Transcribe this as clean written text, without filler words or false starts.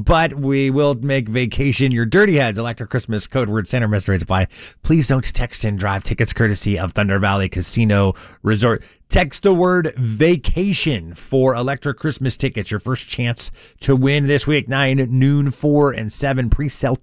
but we will make vacation your dirty heads. Electric Christmas code word Santa Mystery apply. Please don't text and drive. Tickets courtesy of Thunder Valley Casino Resort. Text the word vacation for Electric Christmas tickets. Your first chance to win this week, 9, noon, 4, and 7. Pre-sale